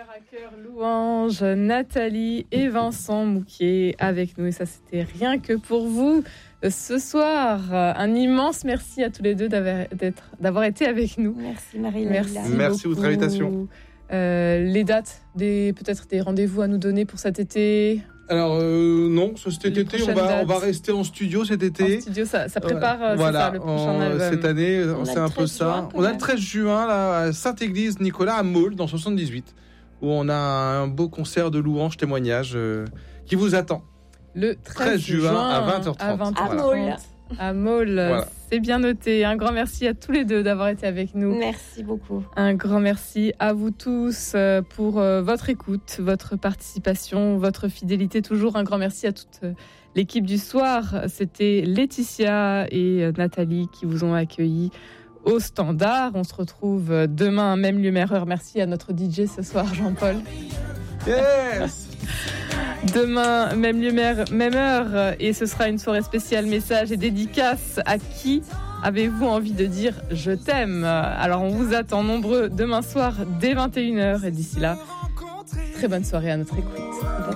Cœur à cœur, Louange, Nathalie et Vincent Mouquier avec nous. Et ça, c'était rien que pour vous ce soir. Un immense merci à tous les deux d'avoir été avec nous. Merci Marie-Laila. Merci de votre invitation. Les dates, peut-être des rendez-vous à nous donner pour cet été? Alors non, cet été on va rester en studio cet été. En studio, ça prépare voilà, le prochain album. Cette année, c'est un peu ça. On a le 13 juin là, à Sainte-Église Nicolas à Maule dans 78 où on a un beau concert de louanges témoignages qui vous attend. Le 13 juin à 20h30. À Maule. Voilà. C'est bien noté. Un grand merci à tous les deux d'avoir été avec nous. Merci beaucoup. Un grand merci à vous tous pour votre écoute, votre participation, votre fidélité. Toujours un grand merci à toute l'équipe du soir. C'était Laetitia et Nathalie qui vous ont accueillis au standard. On se retrouve demain, même lieu, même heure. Merci à notre DJ ce soir, Jean-Paul. Yes. Demain, même lieu, même heure, et ce sera une soirée spéciale message et dédicace. À qui avez-vous envie de dire je t'aime? Alors on vous attend nombreux demain soir dès 21h, et d'ici là, très bonne soirée à notre écoute.